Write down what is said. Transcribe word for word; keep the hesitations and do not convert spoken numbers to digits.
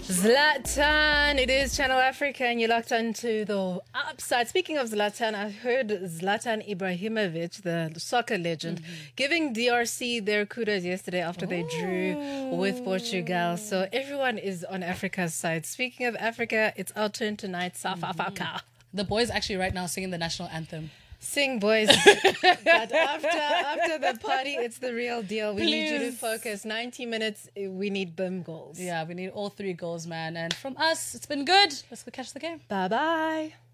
Zlatan, it is Channel Africa and you're locked onto the upside. Speaking of Zlatan, I heard Zlatan Ibrahimovic, the soccer legend, mm-hmm. giving D R C their kudos yesterday after Ooh. they drew with Portugal. So everyone is on Africa's side. Speaking of Africa, it's our turn tonight, South mm-hmm. Africa. The boys actually right now singing the national anthem. Sing, boys. But after after the party, it's the real deal. We Please. need you to focus. ninety minutes, we need boom goals. Yeah, we need all three goals, man. And from us, it's been good. Let's go catch the game. Bye-bye.